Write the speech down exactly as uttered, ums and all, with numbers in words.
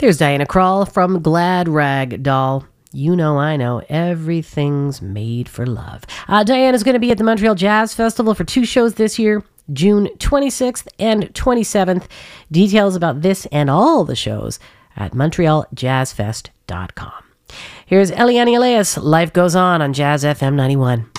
There's Diana Krall from Glad Rag Doll. You know, I know, everything's made for love. Uh, Diana's going to be at the Montreal Jazz Festival for two shows this year, June twenty-sixth and twenty-seventh. Details about this and all the shows at montreal jazz fest dot com. Here's Eliane Elias, Life Goes On on Jazz F M ninety-one.